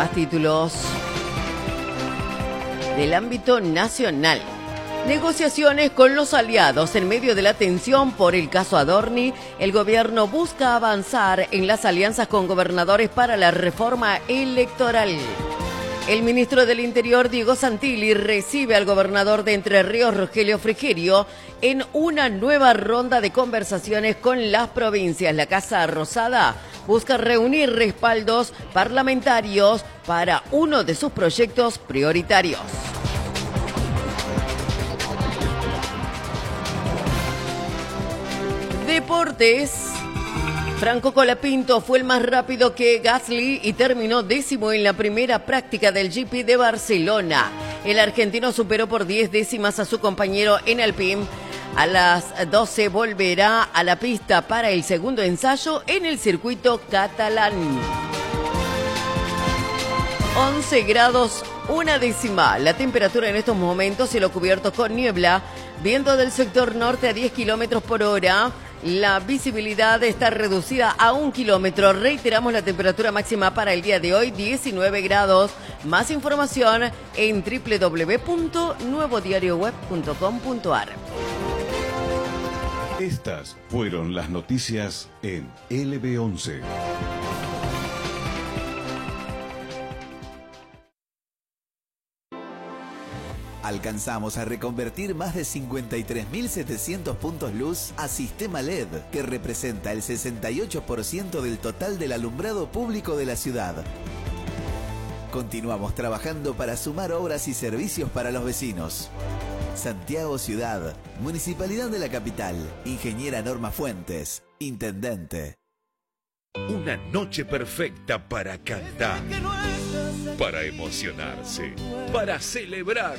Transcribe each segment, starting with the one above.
Más títulos del ámbito nacional. Negociaciones con los aliados. En medio de la tensión por el caso Adorni, el gobierno busca avanzar en las alianzas con gobernadores para la reforma electoral. El ministro del Interior, Diego Santilli, recibe al gobernador de Entre Ríos, Rogelio Frigerio, en una nueva ronda de conversaciones con las provincias. La Casa Rosada busca reunir respaldos parlamentarios para uno de sus proyectos prioritarios. Deportes. Franco Colapinto fue el más rápido que Gasly y terminó 10º en la primera práctica del GP de Barcelona. El argentino superó por 10 décimas a su compañero en Alpine. A las 12 volverá a la pista para el segundo ensayo en el circuito catalán. 11 grados, 1 décima. La temperatura en estos momentos, cielo cubierto con niebla, viento del sector norte a 10 kilómetros por hora. La visibilidad está reducida a 1 kilómetro. Reiteramos la temperatura máxima para el día de hoy, 19 grados. Más información en www.nuevodiarioweb.com.ar. Estas fueron las noticias en LB11. Alcanzamos a reconvertir más de 53.700 puntos luz a sistema LED, que representa el 68% del total del alumbrado público de la ciudad. Continuamos trabajando para sumar obras y servicios para los vecinos. Santiago Ciudad, Municipalidad de la Capital, Ingeniera Norma Fuentes, Intendente. Una noche perfecta para cantar, para emocionarse, para celebrar.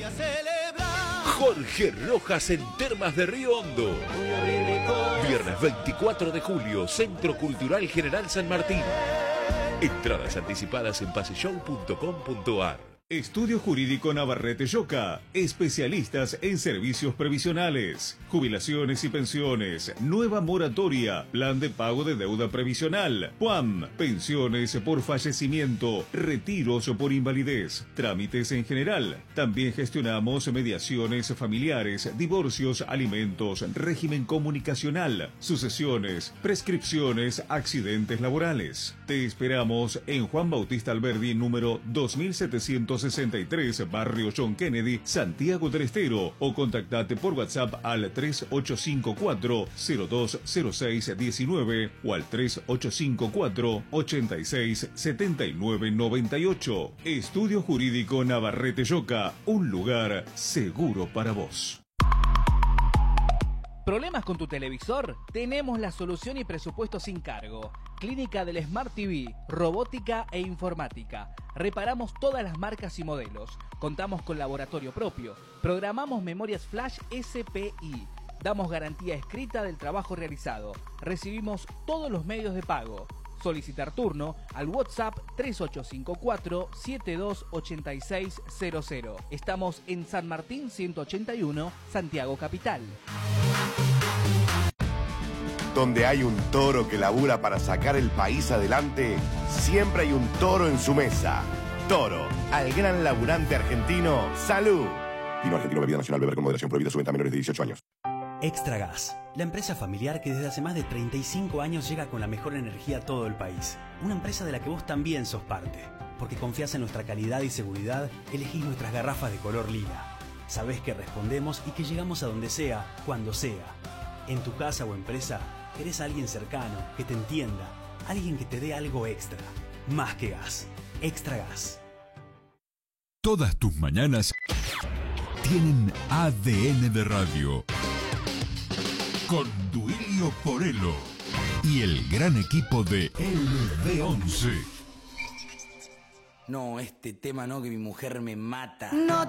Jorge Rojas en Termas de Río Hondo. Viernes 24 de julio, Centro Cultural General San Martín. Entradas anticipadas en paseshow.com.ar. Estudio Jurídico Navarrete Yoca, especialistas en servicios previsionales, jubilaciones y pensiones, nueva moratoria, plan de pago de deuda previsional, PUAM, pensiones por fallecimiento, retiros por invalidez, trámites en general. También gestionamos mediaciones familiares, divorcios, alimentos, régimen comunicacional, sucesiones, prescripciones, accidentes laborales. Te esperamos en Juan Bautista Alberdi, número 2763, Barrio John Kennedy, Santiago del Estero, o contactate por WhatsApp al 3854-020619 o al 3854-867998. Estudio Jurídico Navarrete Yoca, un lugar seguro para vos. ¿Problemas con tu televisor? Tenemos la solución y presupuesto sin cargo. Clínica del Smart TV, robótica e informática. Reparamos todas las marcas y modelos. Contamos con laboratorio propio. Programamos memorias flash SPI. Damos garantía escrita del trabajo realizado. Recibimos todos los medios de pago. Solicitar turno al WhatsApp 3854-728600. Estamos en San Martín 181, Santiago Capital. Donde hay un toro que labura para sacar el país adelante, siempre hay un toro en su mesa. Toro, al gran laburante argentino, ¡salud! Vino Argentino, bebida nacional, beber con moderación, prohibida su venta a menores de 18 años. Extragas, la empresa familiar que desde hace más de 35 años llega con la mejor energía a todo el país. Una empresa de la que vos también sos parte. Porque confías en nuestra calidad y seguridad, elegís nuestras garrafas de color lila. Sabés que respondemos y que llegamos a donde sea, cuando sea. En tu casa o empresa, querés a alguien cercano, que te entienda, alguien que te dé algo extra. Más que gas. Extragas. Todas tus mañanas tienen ADN de radio. Con Duilio Porello y el gran equipo de LB11. No, este tema no, que mi mujer me mata. No